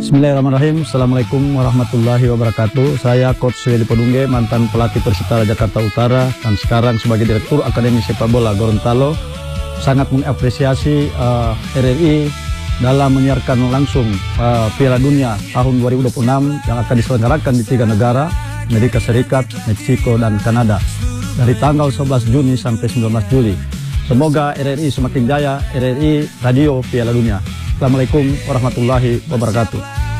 Bismillahirrahmanirrahim. Assalamualaikum warahmatullahi wabarakatuh. Saya Coach Willy Podungge, mantan pelatih Persitara Jakarta Utara dan sekarang sebagai Direktur Akademi Sepak Bola Gorontalo. Sangat mengapresiasi RRI dalam menyiarkan langsung Piala Dunia tahun 2026 yang akan diselenggarakan di 3 negara, Amerika Serikat, Meksiko, dan Kanada dari tanggal 11 Juni sampai 19 Juli. Semoga RRI semakin jaya, RRI Radio Piala Dunia. Assalamualaikum warahmatullahi wabarakatuh.